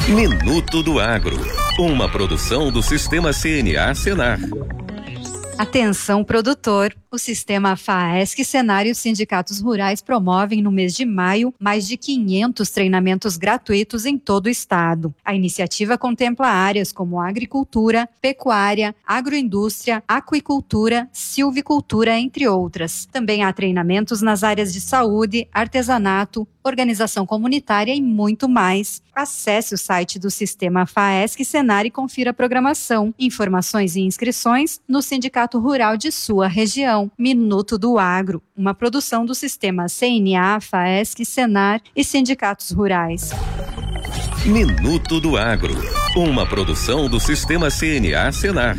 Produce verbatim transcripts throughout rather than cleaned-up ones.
Minuto do Agro, uma produção do Sistema C N A Senar. Atenção, produtor! O Sistema FAESC Senar e os sindicatos rurais promovem no mês de maio mais de quinhentos treinamentos gratuitos em todo o estado. A iniciativa contempla áreas como agricultura, pecuária, agroindústria, aquicultura, silvicultura, entre outras. Também há treinamentos nas áreas de saúde, artesanato, organização comunitária e muito mais. Acesse o site do Sistema FAESC Senar e confira a programação, informações e inscrições no Sindicato Rural de sua região. Minuto do Agro, uma produção do Sistema C N A, FAESC, Senar e sindicatos rurais. Minuto do Agro, uma produção do Sistema C N A Senar.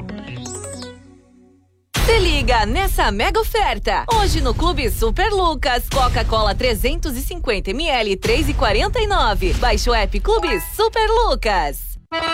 Se liga nessa mega oferta. Hoje no Clube Super Lucas, Coca-Cola trezentos e cinquenta mililitros, três reais e quarenta e nove centavos. Baixe o app Clube Super Lucas.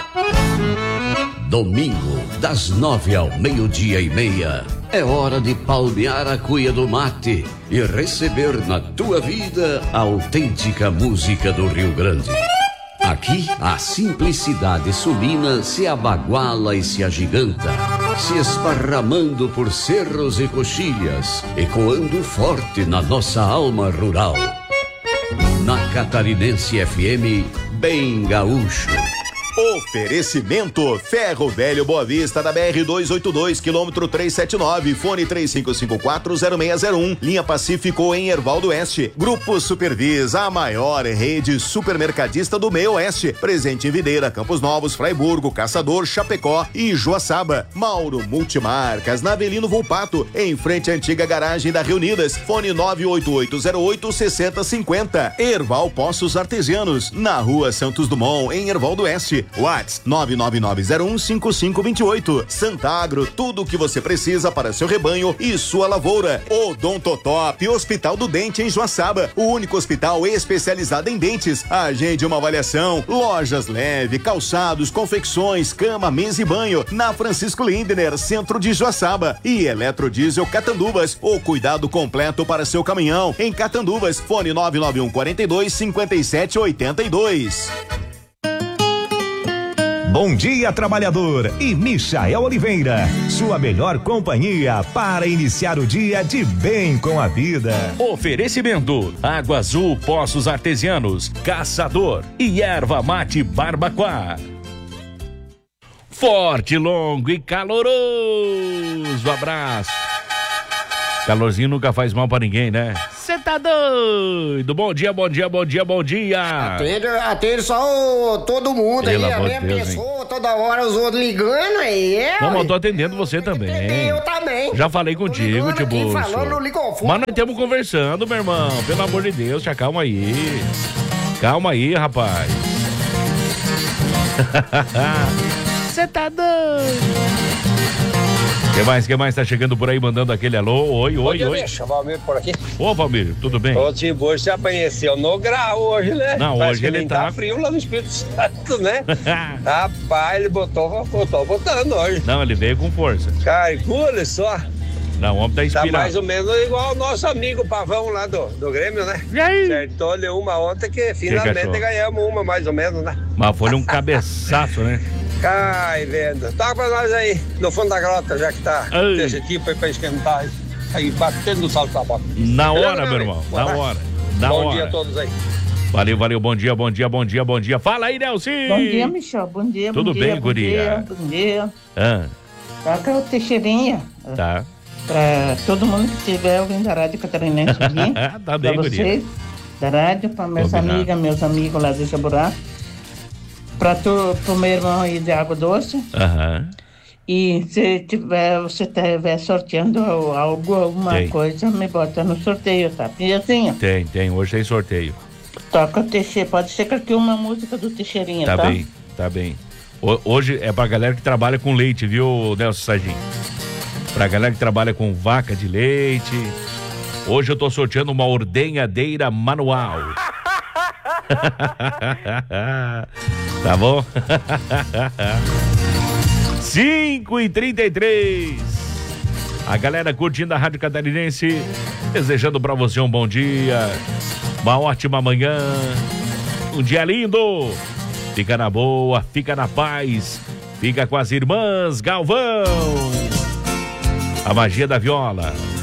Domingo, das nove ao meio-dia e meia, é hora de palmear a cuia do mate e receber na tua vida a autêntica música do Rio Grande. Aqui, a simplicidade sulina se abaguala e se agiganta, se esparramando por cerros e coxilhas, ecoando forte na nossa alma rural. Na Catarinense F M, bem gaúcho. Oferecimento Ferro Velho Boa Vista da B R duzentos e oitenta e dois, quilômetro trezentos e setenta e nove, fone três cinco cinco quatro zero seis zero um, linha Pacífico em Herval do Oeste. Grupo Supervis, a maior rede supermercadista do meio oeste, presente em Videira, Campos Novos, Fraiburgo, Caçador, Chapecó e Joaçaba. Mauro Multimarcas, na Avelino Volpato, em frente à antiga garagem da Reunidas, fone nove oito oito zero oito seis zero cinco zero. Herval Poços Artesianos, na rua Santos Dumont, em Herval do Oeste. WhatsApp nove nove nove zero um cinco cinco dois oito. Santagro, tudo o que você precisa para seu rebanho e sua lavoura. Odontotop, Hospital do Dente em Joaçaba, o único hospital especializado em dentes. Agende uma avaliação. Lojas Leve, calçados, confecções, cama, mesa e banho, na Francisco Lindner, centro de Joaçaba. E Eletrodiesel Catanduvas, o cuidado completo para seu caminhão em Catanduvas. Fone nove nove um quatro dois cinco sete oito dois. Bom dia, trabalhador, e Michael Oliveira, sua melhor companhia para iniciar o dia de bem com a vida. Oferecimento: Água Azul Poços Artesianos, Caçador e Erva Mate Barbacoa. Forte, longo e caloroso abraço. Calorzinho nunca faz mal pra ninguém, né? Você tá doido? Bom dia, bom dia, bom dia, bom dia. Atende, atende só o, todo mundo. Pelo aí, a mesma Deus, pessoa, hein? Toda hora os outros ligando aí. Não, mas eu tô atendendo você também. Eu também. Já falei contigo, Tiburcio. Mas nós estamos conversando, meu irmão. Pelo amor de Deus, te acalma aí. Calma aí, rapaz. Você tá doido? Que mais, que mais tá chegando por aí, mandando aquele alô? Oi, oi, dia, oi. Deixa, Valmir por aqui. Ô, Valmir, tudo bem? O Tiburcio já apareceu no grau hoje, né? Não, Parece hoje que ele tá... tá frio lá no Espírito Santo, né? Rapaz, ele botou, botou botando hoje. Não, ele veio com força. Calcule só. Não, o homem tá inspirado. Tá mais ou menos igual o nosso amigo Pavão lá do, do Grêmio, né? E aí? Acertou-lhe uma ontem que finalmente que ganhamos uma, mais ou menos, né? Mas foi um cabeçaço, né? Cai, vendo. Toca pra nós aí, no fundo da grota, já que tá Ei. desse tipo aí pra esquentar aí. Aí, batendo o salto da bota. Na hora, meu irmão, na hora. Na Bom hora. dia a todos aí. Valeu, valeu, bom dia, bom dia, bom dia, bom dia. Fala aí, Nelson. Bom dia, Michel, bom dia, Tudo bom bem, dia, guria? Bom dia, bom dia. Ah, Toca o Teixeirinha. tá. Pra todo mundo que estiver ouvindo a Rádio Catarinense aqui. Tá bem, pra guria. vocês, da rádio, pra minhas Combinado. amigas, meus amigos lá de Jaburá. Pra tu, pro meu irmão aí de Água Doce. Aham. E se tiver, você estiver sorteando algo, alguma Tem. coisa, me bota no sorteio, tá? Piazinha? Tem, tem, hoje tem sorteio. Toca o Teixeira, pode ser que aqui uma música do Teixeirinha, tá? Tá bem, tá bem. Ho- Hoje é pra galera que trabalha com leite, viu, Nelson Sarginho? Pra galera que trabalha com vaca de leite. Hoje eu tô sorteando uma ordenhadeira manual. Tá bom? cinco e trinta e três. A galera curtindo a Rádio Catarinense, desejando pra você um bom dia, uma ótima manhã, um dia lindo. Fica na boa, fica na paz, fica com as irmãs Galvão. A magia da viola.